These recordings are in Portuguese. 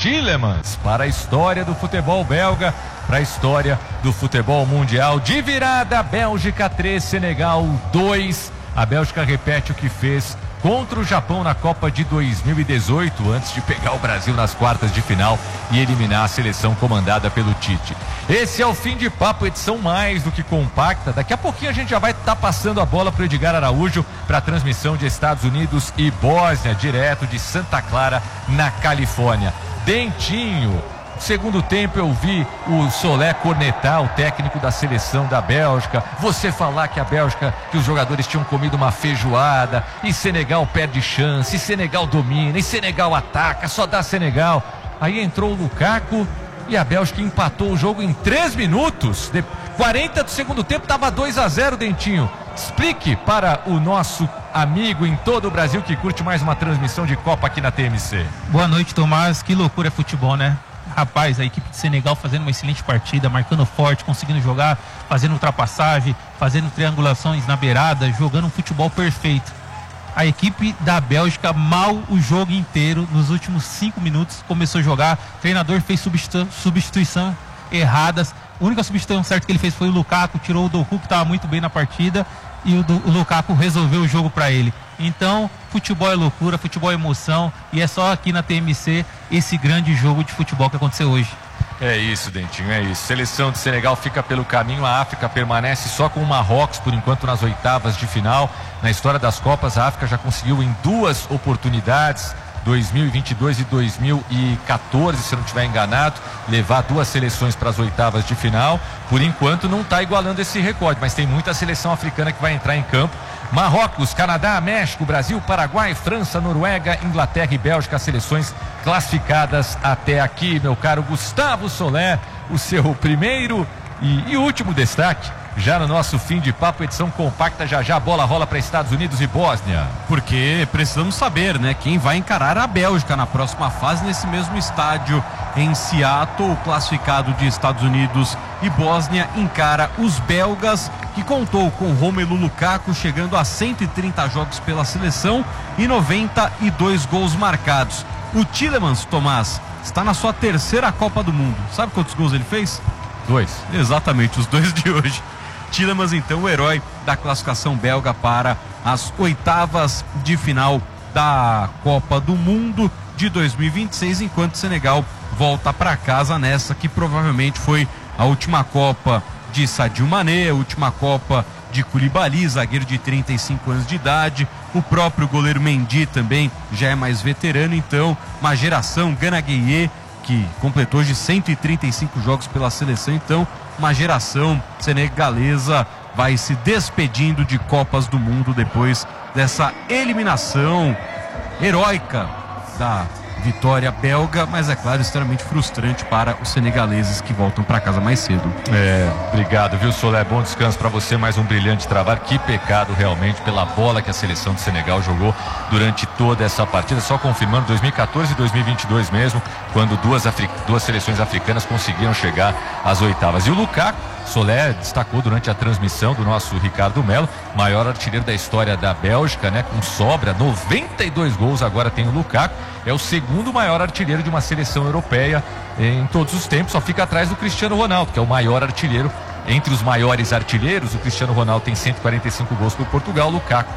Tielemans para a história do futebol belga, para a história do futebol mundial. De virada, Bélgica 3, Senegal 2. A Bélgica repete o que fez contra o Japão na Copa de 2018, antes de pegar o Brasil nas quartas de final e eliminar a seleção comandada pelo Tite. Esse é o Fim de Papo, edição mais do que compacta. Daqui a pouquinho a gente já vai estar passando a bola para o Edgar Araújo para a transmissão de Estados Unidos e Bósnia, direto de Santa Clara, na Califórnia. Dentinho. Segundo tempo eu vi o Solé cornetar o técnico da seleção da Bélgica, você falar que a Bélgica, que os jogadores tinham comido uma feijoada, e Senegal perde chance, e Senegal domina, e Senegal ataca, só dá Senegal. Aí entrou o Lukaku e a Bélgica empatou o jogo em 3 minutos. 40 do segundo tempo, estava 2-0, Dentinho. Explique para o nosso amigo em todo o Brasil que curte mais uma transmissão de Copa aqui na TMC. Boa noite, Tomás. Que loucura é futebol, né? Rapaz, a equipe de Senegal fazendo uma excelente partida, marcando forte, conseguindo jogar, fazendo ultrapassagem, fazendo triangulações na beirada, jogando um futebol perfeito. A equipe da Bélgica, mal o jogo inteiro, nos últimos 5 minutos começou a jogar, o treinador fez substituição erradas, a única substituição certa que ele fez foi o Lukaku, tirou o Doku, que estava muito bem na partida, e o Lukaku resolveu o jogo para ele. Então, futebol é loucura, futebol é emoção, e é só aqui na TMC esse grande jogo de futebol que aconteceu hoje. É isso, Dentinho, é isso. Seleção de Senegal fica pelo caminho, a África permanece só com o Marrocos por enquanto nas oitavas de final. Na história das Copas, a África já conseguiu em 2 oportunidades, 2022 e 2014, se eu não estiver enganado, levar 2 seleções para as oitavas de final. Por enquanto não está igualando esse recorde, mas tem muita seleção africana que vai entrar em campo. Marrocos, Canadá, México, Brasil, Paraguai, França, Noruega, Inglaterra e Bélgica, seleções classificadas até aqui. Meu caro Gustavo Solé, o seu primeiro e último destaque já no nosso Fim de Papo, edição compacta. Já a bola rola para Estados Unidos e Bósnia. Porque precisamos saber, né, quem vai encarar a Bélgica na próxima fase nesse mesmo estádio em Seattle. O classificado de Estados Unidos e Bósnia encara os belgas, que contou com Romelu Lukaku chegando a 130 jogos pela seleção e 92 gols marcados. O Tielemans, Tomás, está na sua 3ª Copa do Mundo. Sabe quantos gols ele fez? 2. Exatamente, os 2 de hoje. Tielemans, então, o herói da classificação belga para as oitavas de final da Copa do Mundo de 2026, enquanto Senegal volta para casa nessa que provavelmente foi a última Copa de Sadio Mané, a última Copa de Koulibaly, zagueiro de 35 anos de idade. O próprio goleiro Mendy também já é mais veterano, então uma geração, Gana Gueye, que completou hoje 135 jogos pela seleção, então uma geração senegalesa vai se despedindo de Copas do Mundo depois dessa eliminação heróica da vitória belga, mas é claro, extremamente frustrante para os senegaleses que voltam para casa mais cedo. Obrigado, viu, Solé? Bom descanso para você, mais um brilhante trabalho. Que pecado realmente pela bola que a seleção de Senegal jogou durante toda essa partida, só confirmando 2014 e 2022 mesmo, quando duas seleções africanas conseguiram chegar às oitavas. E o Lukaku, Solé destacou durante a transmissão do nosso Ricardo Melo, maior artilheiro da história da Bélgica, né? Com sobra, 92 gols agora tem o Lukaku. É o segundo maior artilheiro de uma seleção europeia em todos os tempos, só fica atrás do Cristiano Ronaldo, que é o maior artilheiro. Entre os maiores artilheiros, o Cristiano Ronaldo tem 145 gols por Portugal, o Lukaku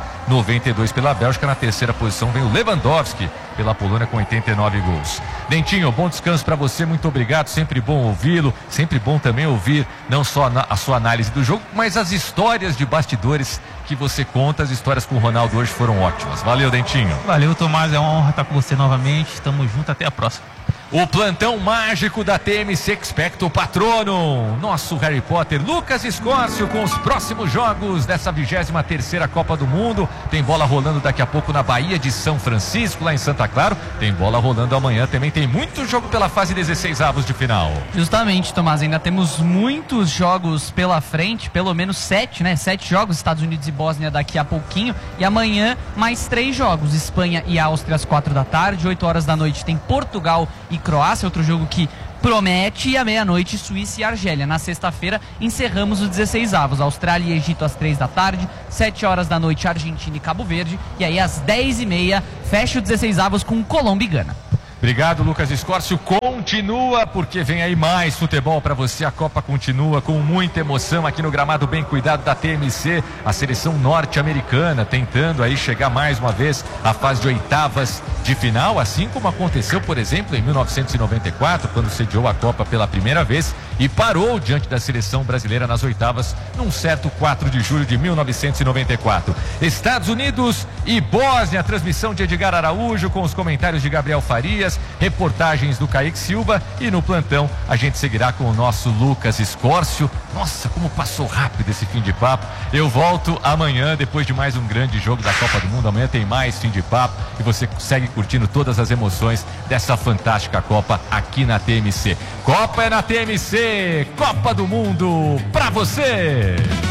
92 pela Bélgica. Na 3ª posição vem o Lewandowski pela Polônia com 89 gols. Dentinho, bom descanso para você, muito obrigado, sempre bom ouvi-lo, sempre bom também ouvir não só a sua análise do jogo, mas as histórias de bastidores que você conta. As histórias com o Ronaldo hoje foram ótimas. Valeu, Dentinho. Valeu, Tomás, é uma honra estar com você novamente, estamos juntos, até a próxima. O plantão mágico da TMC Expecto Patrono, nosso Harry Potter Lucas Escórcio com os próximos jogos dessa 23ª Copa do Mundo. Tem bola rolando daqui a pouco na Baía de São Francisco, lá em Santa Clara. Tem bola rolando amanhã também, tem muito jogo pela fase 16avos de final. Justamente, Tomás, ainda temos muitos jogos pela frente, pelo menos 7, né? 7 jogos, Estados Unidos e Bósnia daqui a pouquinho, e amanhã mais 3 jogos, Espanha e Áustria às 4 da tarde, 8 horas da noite tem Portugal e Croácia, outro jogo que promete, e à meia-noite Suíça e Argélia. Na sexta-feira encerramos os 16avos, Austrália e Egito às 3 da tarde, 7 horas da noite Argentina e Cabo Verde, e aí às 10h30 fecha o 16avos com Colômbia e Gana. Obrigado, Lucas Escórcio. Continua, porque vem aí mais futebol para você. A Copa continua com muita emoção aqui no gramado bem cuidado da TMC. A seleção norte-americana tentando aí chegar mais uma vez à fase de oitavas de final, assim como aconteceu, por exemplo, em 1994, quando sediou a Copa pela primeira vez e parou diante da seleção brasileira nas oitavas num certo 4 de julho de 1994. Estados Unidos e Bósnia, transmissão de Edgar Araújo com os comentários de Gabriel Farias, reportagens do Kaique Silva, e no plantão a gente seguirá com o nosso Lucas Escórcio. Nossa, como passou rápido esse fim de papo. Eu volto amanhã depois de mais um grande jogo da Copa do Mundo. Amanhã tem mais fim de papo e você segue curtindo todas as emoções dessa fantástica Copa aqui na TMC. Copa é na TMC, Copa do Mundo pra você!